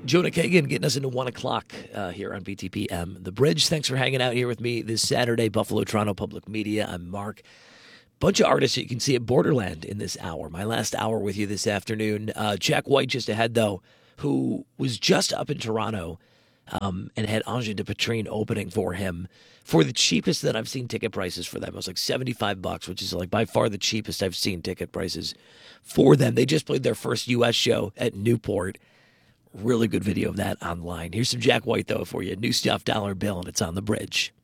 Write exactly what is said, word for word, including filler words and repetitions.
Jonah Kagan getting us into one o'clock uh, here on B T P M. The Bridge, thanks for hanging out here with me this Saturday. Buffalo, Toronto Public Media. I'm Mark. Bunch of artists that you can see at Borderland in this hour. My last hour with you this afternoon. Uh, Jack White just ahead, though, who was just up in Toronto um, and had Angers de Patrine opening for him for the cheapest that I've seen ticket prices for them. It was like seventy-five bucks, which is like by far the cheapest I've seen ticket prices for them. They just played their first U S show at Newport. Really good video of that online. Here's some Jack White, though, for you. New stuff, Dollar Bill, and it's on The Bridge.